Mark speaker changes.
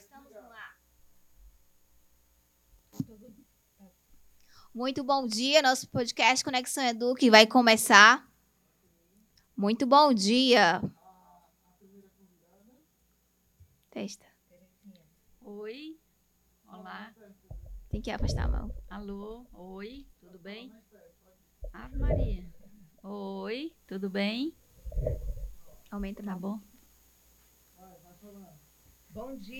Speaker 1: estamos no ar. Muito bom dia, nosso podcast Conexão Edu, que vai começar. Muito bom dia. Testa.
Speaker 2: Oi, olá,
Speaker 1: Tem que afastar a mão.
Speaker 2: alô, oi, tudo bem? Ave Maria, oi, tudo bem?
Speaker 1: Aumenta a
Speaker 2: Tá
Speaker 1: mão.
Speaker 2: bom?
Speaker 3: Bom dia.